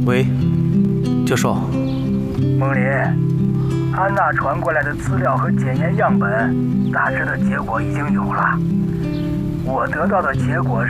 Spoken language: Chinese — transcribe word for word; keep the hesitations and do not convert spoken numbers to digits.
喂，教授。 孟林，安娜传过来的资料和检验样本，大致的结果已经有了。我得到的结果